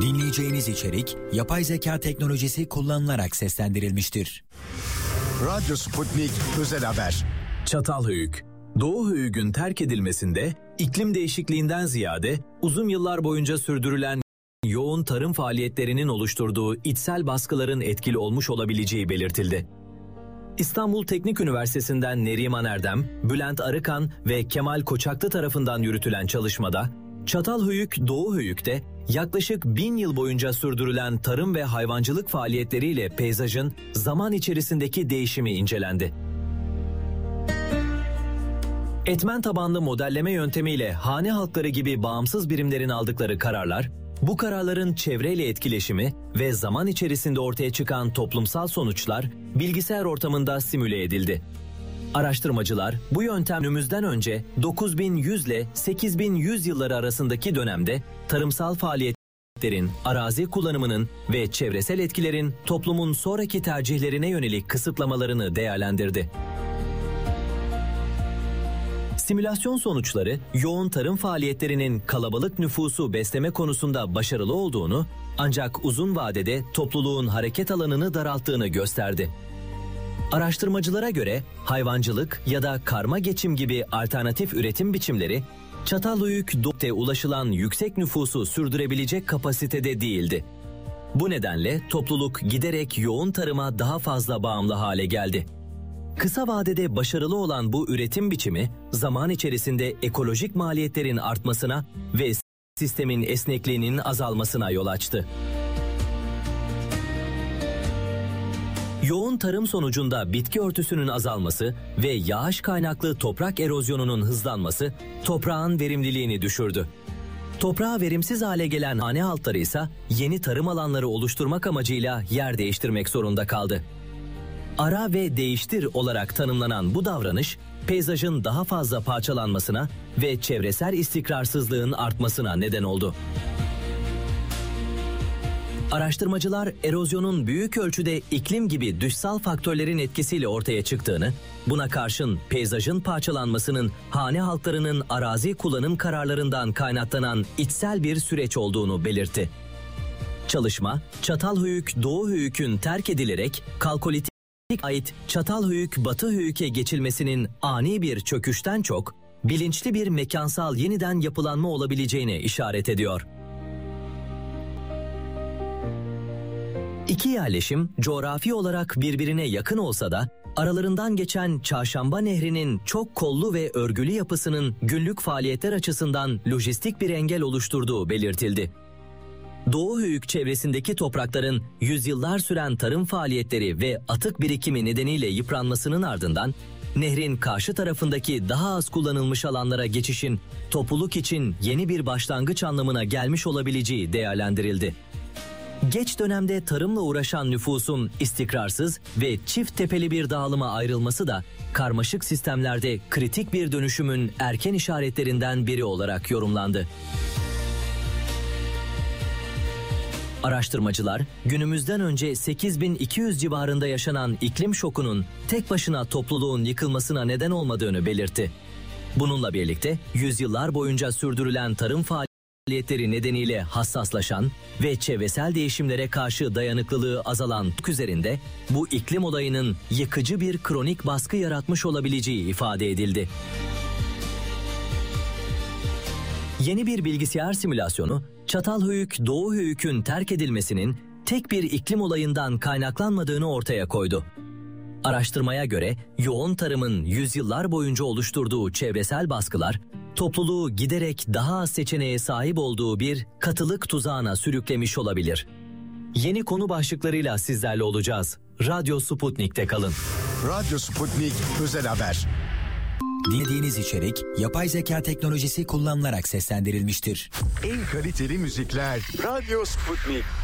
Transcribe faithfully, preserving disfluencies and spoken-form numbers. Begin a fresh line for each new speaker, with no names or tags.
Dinleyeceğiniz içerik yapay zeka teknolojisi kullanılarak seslendirilmiştir.
Radyo Sputnik Özel Haber.
Çatalhöyük. Doğuhöyük'ün terk edilmesinde iklim değişikliğinden ziyade uzun yıllar boyunca sürdürülen yoğun tarım faaliyetlerinin oluşturduğu içsel baskıların etkili olmuş olabileceği belirtildi. İstanbul Teknik Üniversitesi'nden Neriman Erdem, Bülent Arıkan ve Kemal Koçaklı tarafından yürütülen çalışmada, Çatalhöyük, Doğuhöyük'te yaklaşık bin yıl boyunca sürdürülen tarım ve hayvancılık faaliyetleriyle peyzajın zaman içerisindeki değişimi incelendi. Etmen tabanlı modelleme yöntemiyle hane halkları gibi bağımsız birimlerin aldıkları kararlar, bu kararların çevreyle etkileşimi ve zaman içerisinde ortaya çıkan toplumsal sonuçlar bilgisayar ortamında simüle edildi. Araştırmacılar bu yöntem günümüzden önce dokuz bin yüz ile sekiz bin yüz yılları arasındaki dönemde tarımsal faaliyetlerin, arazi kullanımının ve çevresel etkilerin toplumun sonraki tercihlerine yönelik kısıtlamalarını değerlendirdi. Simülasyon sonuçları, yoğun tarım faaliyetlerinin kalabalık nüfusu besleme konusunda başarılı olduğunu, ancak uzun vadede topluluğun hareket alanını daralttığını gösterdi. Araştırmacılara göre hayvancılık ya da karma geçim gibi alternatif üretim biçimleri, Çatalhöyük'te ulaşılan yüksek nüfusu sürdürebilecek kapasitede değildi. Bu nedenle topluluk giderek yoğun tarıma daha fazla bağımlı hale geldi. Kısa vadede başarılı olan bu üretim biçimi, zaman içerisinde ekolojik maliyetlerin artmasına ve sistemin esnekliğinin azalmasına yol açtı. Yoğun tarım sonucunda bitki örtüsünün azalması ve yağış kaynaklı toprak erozyonunun hızlanması toprağın verimliliğini düşürdü. Toprağa verimsiz hale gelen hane halkları ise yeni tarım alanları oluşturmak amacıyla yer değiştirmek zorunda kaldı. Ara ve değiştir olarak tanımlanan bu davranış, peyzajın daha fazla parçalanmasına ve çevresel istikrarsızlığın artmasına neden oldu. Araştırmacılar erozyonun büyük ölçüde iklim gibi dışsal faktörlerin etkisiyle ortaya çıktığını, buna karşın peyzajın parçalanmasının hane halklarının arazi kullanım kararlarından kaynaklanan içsel bir süreç olduğunu belirtti. Çalışma, Çatalhöyük, Doğuhöyük'ün terk edilerek kalkolitik ait Çatalhöyük, Batıhöyük'e geçilmesinin ani bir çöküşten çok, bilinçli bir mekansal yeniden yapılanma olabileceğine işaret ediyor. İki yerleşim coğrafi olarak birbirine yakın olsa da aralarından geçen Çarşamba Nehri'nin çok kollu ve örgülü yapısının günlük faaliyetler açısından lojistik bir engel oluşturduğu belirtildi. Doğuhöyük çevresindeki toprakların yüzyıllar süren tarım faaliyetleri ve atık birikimi nedeniyle yıpranmasının ardından nehrin karşı tarafındaki daha az kullanılmış alanlara geçişin topluluk için yeni bir başlangıç anlamına gelmiş olabileceği değerlendirildi. Geç dönemde tarımla uğraşan nüfusun istikrarsız ve çift tepeli bir dağılıma ayrılması da karmaşık sistemlerde kritik bir dönüşümün erken işaretlerinden biri olarak yorumlandı. Araştırmacılar, günümüzden önce sekiz bin iki yüz civarında yaşanan iklim şokunun tek başına topluluğun yıkılmasına neden olmadığını belirtti. Bununla birlikte yüzyıllar boyunca sürdürülen tarım faaliyetleri nedeniyle hassaslaşan ve çevresel değişimlere karşı dayanıklılığı azalan Türk üzerinde bu iklim olayının yıkıcı bir kronik baskı yaratmış olabileceği ifade edildi. Yeni bir bilgisayar simülasyonu, Çatalhöyük, Doğuhöyük'ün terk edilmesinin tek bir iklim olayından kaynaklanmadığını ortaya koydu. Araştırmaya göre yoğun tarımın yüzyıllar boyunca oluşturduğu çevresel baskılar, topluluğu giderek daha az seçeneğe sahip olduğu bir katılık tuzağına sürüklemiş olabilir. Yeni konu başlıklarıyla sizlerle olacağız. Radyo Sputnik'te kalın.
Radyo Sputnik Özel Haber.
Dinlediğiniz içerik yapay zeka teknolojisi kullanılarak seslendirilmiştir.
En kaliteli müzikler Radyo Sputnik.